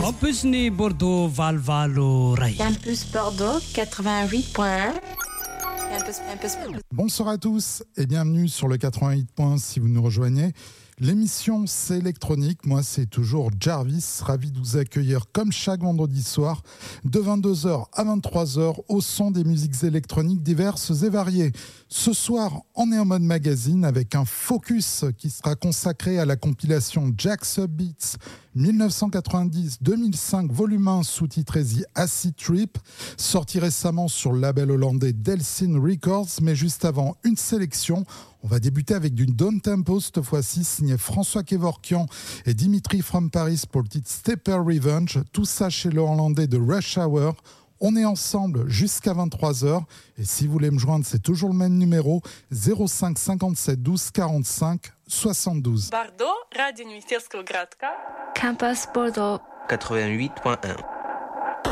Campus ni Bordeaux Valvalo Rai. Campus Bordeaux 88.1. Bonsoir à tous et bienvenue sur le 88 points si vous nous rejoignez. L'émission c'est électronique, moi c'est toujours Jarvis, ravi de vous accueillir comme chaque vendredi soir de 22h à 23h au son des musiques électroniques diverses et variées. Ce soir on est en mode magazine avec un focus qui sera consacré à la compilation Jack's Beats 1990-2005 volume 1 sous-titré The Acid Trip, sorti récemment sur le label hollandais Delsin Records, mais juste avant une sélection. On va débuter avec du down tempo cette fois-ci, signé François Kevorkian et Dimitri from Paris pour le titre Stepper Revenge. Tout ça chez le Hollandais de Rush Hour. On est ensemble jusqu'à 23h. Et si vous voulez me joindre, c'est toujours le même numéro, 05 57 12 45 72. Bordeaux, Radio Nuit Gradka. Campus Bordeaux 88.1.